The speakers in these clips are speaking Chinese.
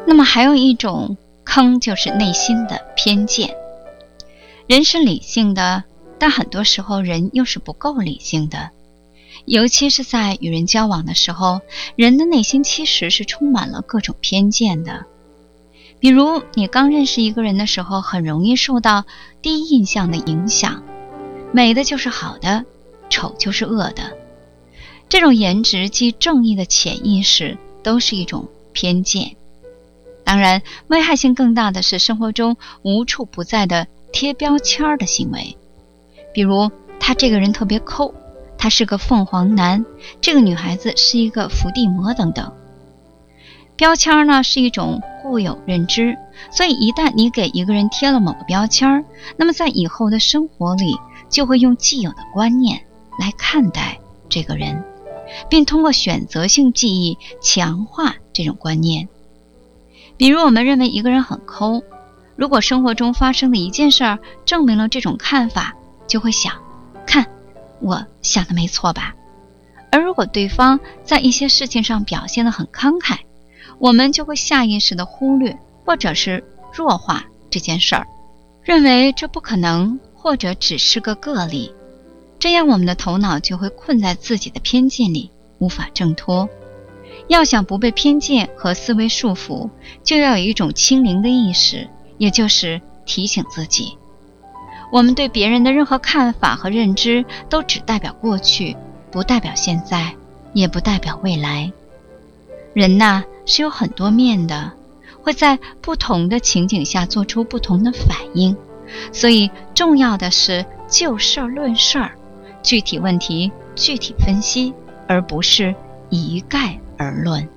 那么还有一种坑，就是内心的偏见。人是理性的，但很多时候人又是不够理性的，尤其是在与人交往的时候，人的内心其实是充满了各种偏见的。比如你刚认识一个人的时候，很容易受到第一印象的影响，美的就是好的，丑就是恶的。这种颜值即正义的潜意识都是一种偏见。当然，危害性更大的是生活中无处不在的贴标签的行为，比如他这个人特别抠，他是个凤凰男，这个女孩子是一个伏地魔等等。标签呢是一种固有认知，所以一旦你给一个人贴了某个标签，那么在以后的生活里就会用既有的观念来看待这个人，并通过选择性记忆强化这种观念。比如我们认为一个人很抠，如果生活中发生的一件事证明了这种看法，就会想，看，我想的没错吧？而如果对方在一些事情上表现得很慷慨，我们就会下意识地忽略或者是弱化这件事儿，认为这不可能，或者只是个个例。这样我们的头脑就会困在自己的偏见里，无法挣脱。要想不被偏见和思维束缚，就要有一种清零的意识，也就是提醒自己，我们对别人的任何看法和认知都只代表过去，不代表现在，也不代表未来。人呐，是有很多面的，会在不同的情景下做出不同的反应，所以重要的是就事论事，具体问题具体分析，而不是一概而论。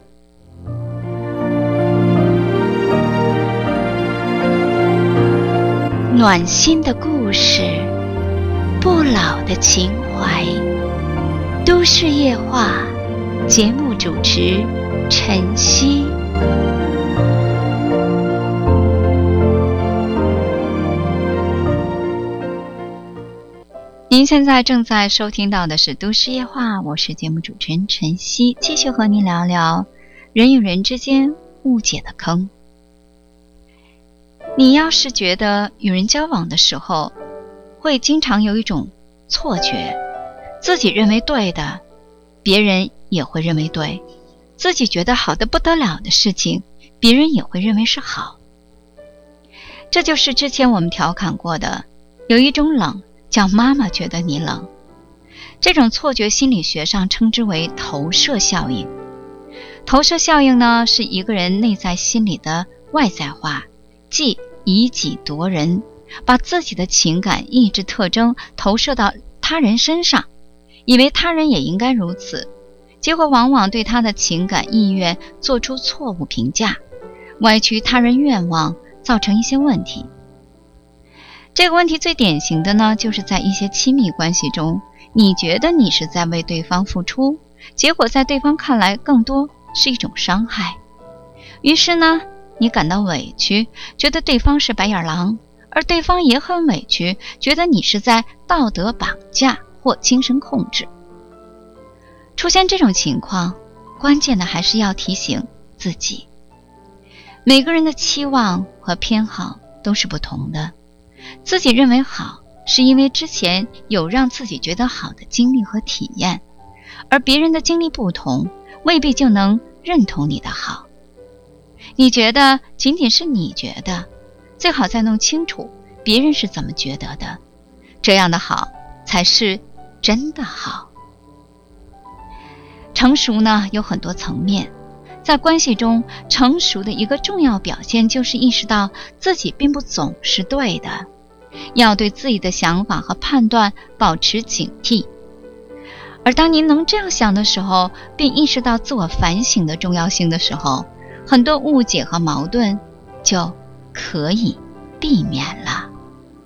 暖心的故事，不老的情怀，都市夜话，节目主持晨曦。您现在正在收听到的是都市夜话，我是节目主持人晨曦，继续和您聊聊人与人之间误解的坑。你要是觉得与人交往的时候会经常有一种错觉，自己认为对的别人也会认为对，自己觉得好的不得了的事情别人也会认为是好。这就是之前我们调侃过的，有一种冷叫妈妈觉得你冷。这种错觉心理学上称之为投射效应。投射效应呢，是一个人内在心理的外在化，即以己度人，把自己的情感意志特征投射到他人身上，以为他人也应该如此，结果往往对他的情感意愿做出错误评价，歪曲他人愿望，造成一些问题。这个问题最典型的呢，就是在一些亲密关系中，你觉得你是在为对方付出，结果在对方看来更多是一种伤害。于是呢，你感到委屈，觉得对方是白眼狼，而对方也很委屈，觉得你是在道德绑架或精神控制。出现这种情况，关键的还是要提醒自己，每个人的期望和偏好都是不同的，自己认为好，是因为之前有让自己觉得好的经历和体验，而别人的经历不同，未必就能认同你的好。你觉得仅仅是你觉得，最好再弄清楚别人是怎么觉得的，这样的好才是真的好。成熟呢，有很多层面，在关系中，成熟的一个重要表现就是意识到自己并不总是对的，要对自己的想法和判断保持警惕。而当您能这样想的时候，并意识到自我反省的重要性的时候，很多误解和矛盾就可以避免了。